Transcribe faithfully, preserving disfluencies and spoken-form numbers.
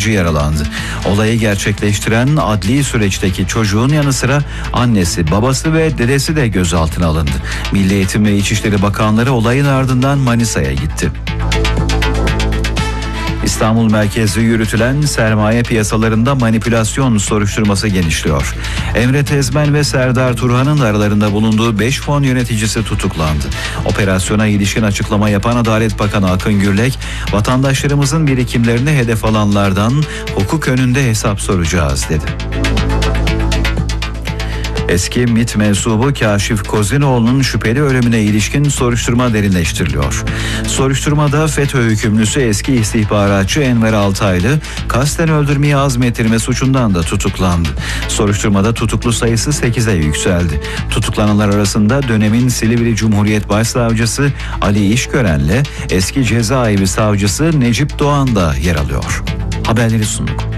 öğrenci yaralandı. Olayı gerçekleştiren adli süreçteki çocuğun yanı sıra annesi, babası ve dedesi de gözaltına alındı. Milli Eğitim ve İçişleri Bakanları olayın ardından Manisa'ya gitti. İstanbul merkezli yürütülen sermaye piyasalarında manipülasyon soruşturması genişliyor. Emre Tezmen ve Serdar Turhan'ın aralarında bulunduğu beş fon yöneticisi tutuklandı. Operasyona ilişkin açıklama yapan Adalet Bakanı Akın Gürlek, vatandaşlarımızın birikimlerini hedef alanlardan hukuk önünde hesap soracağız dedi. Eski MİT mensubu Kaşif Kozinoğlu'nun şüpheli ölümüne ilişkin soruşturma derinleştiriliyor. Soruşturmada FETÖ hükümlüsü eski istihbaratçı Enver Altaylı kasten öldürmeyi azmettirme suçundan da tutuklandı. Soruşturmada tutuklu sayısı sekize yükseldi. Tutuklananlar arasında dönemin Silivri Cumhuriyet Başsavcısı Ali İşgören'le eski cezaevi savcısı Necip Doğan da yer alıyor. Haberleri sunduk.